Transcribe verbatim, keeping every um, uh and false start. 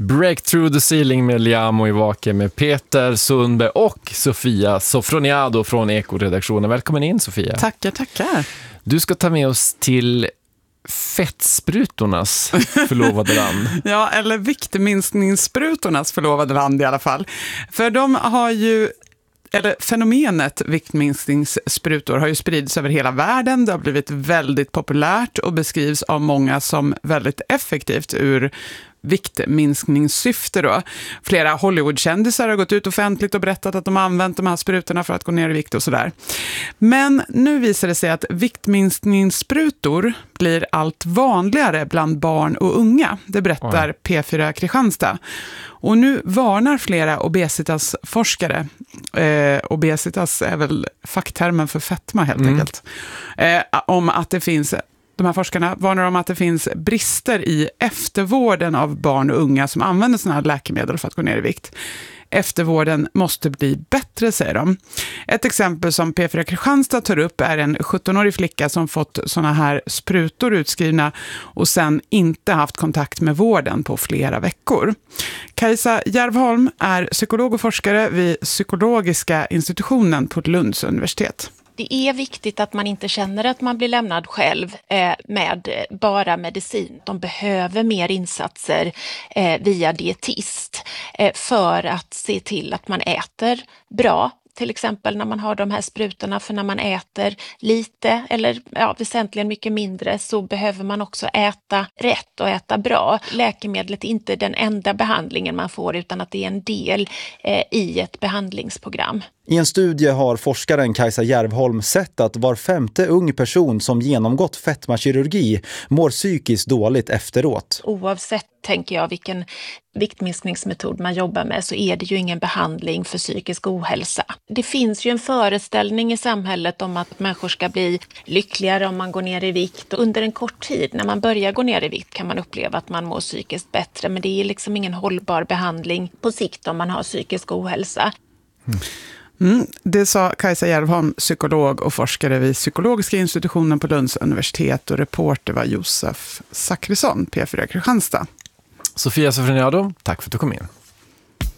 Break through the ceiling med Liam och Ivake med Peter Sundberg och Sofia Sofroniado från Eko-redaktionen. Välkommen in, Sofia. Tackar, tackar. Du ska ta med oss till fettsprutornas förlovade land. Ja, eller viktminskningssprutornas förlovade land i alla fall. För de har ju Eller fenomenet viktminskningssprutor har ju spridits över hela världen. Det har blivit väldigt populärt och beskrivs av många som väldigt effektivt ur viktminskningssyfte då. Flera Hollywoodkändisar har gått ut offentligt och berättat att de har använt de här sprutorna för att gå ner i vikt och sådär. Men nu visar det sig att viktminskningssprutor blir allt vanligare bland barn och unga. Det berättar Oj. P fyra Kristianstad. Och nu varnar flera obesitas-forskare, eh, obesitas är väl facktermen för fetma helt mm. enkelt, eh, om att det finns, de här forskarna varnar om att det finns brister i eftervården av barn och unga som använder sådana här läkemedel för att gå ner i vikt. Eftervården måste bli bättre, säger de. Ett exempel som P fyra Kristianstad tar upp är en sjuttonårig flicka som fått såna här sprutor utskrivna och sen inte haft kontakt med vården på flera veckor. Kajsa Järvholm är psykolog och forskare vid psykologiska institutionen på Lunds universitet. Det är viktigt att man inte känner att man blir lämnad själv eh, med bara medicin. De behöver mer insatser eh, via dietist eh, för att se till att man äter bra. Till exempel när man har de här sprutorna, för när man äter lite eller ja, väsentligen mycket mindre så behöver man också äta rätt och äta bra. Läkemedlet är inte den enda behandlingen man får utan att det är en del eh, i ett behandlingsprogram. I en studie har forskaren Kajsa Järvholm sett att var femte ung person som genomgått fetmakirurgi mår psykiskt dåligt efteråt. Oavsett, tänker jag, vilken viktminskningsmetod man jobbar med så är det ju ingen behandling för psykisk ohälsa. Det finns ju en föreställning i samhället om att människor ska bli lyckligare om man går ner i vikt. Och under en kort tid, när man börjar gå ner i vikt, kan man uppleva att man mår psykiskt bättre. Men det är liksom ingen hållbar behandling på sikt om man har psykisk ohälsa. Mm. Mm, det sa Kajsa Järvholm, psykolog och forskare vid psykologiska institutionen på Lunds universitet, och reporter var Josef Zachrisson, P fyra Kristianstad. Sofia Sofroniado, tack för att du kom in.